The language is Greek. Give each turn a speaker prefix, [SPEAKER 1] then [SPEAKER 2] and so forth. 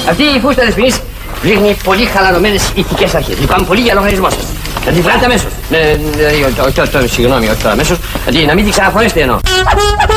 [SPEAKER 1] Αυτή η φούστα δεσποινής δείχνει πολύ χαλαρωμένες ηθικές αρχές. Λυπάμαι πολύ για λογαριασμό σας. Να τη βγάλετε αμέσως. Συγγνώμη, όχι τώρα αμέσως. Να μην την ξαναφορέσετε εννοώ.